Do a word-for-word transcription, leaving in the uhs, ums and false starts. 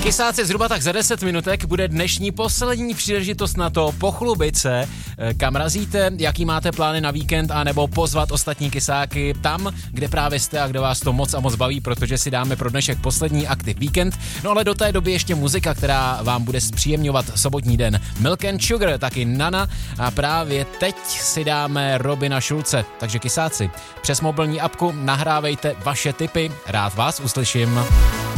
Kysáci, zhruba tak za deset minutek bude dnešní poslední příležitost na to pochlubit se, kam razíte, jaký máte plány na víkend, anebo pozvat ostatní kysáky tam, kde právě jste a kde vás to moc a moc baví, protože si dáme pro dnešek poslední aktiv víkend. No ale do té doby ještě muzika, která vám bude zpříjemňovat sobotní den. Milk and Sugar, taky Nana a právě teď si dáme Robina Schulze. Takže kysáci, přes mobilní apku nahrávejte vaše tipy, rád vás uslyším.